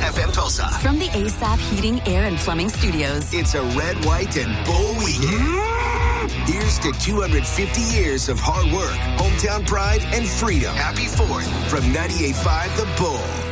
FM Tulsa. From the ASAP Heating, Air, and Plumbing Studios. It's a red, white, and bull weekend. Here's to 250 years of hard work, hometown pride, and freedom. Happy 4th from 98.5 The Bull.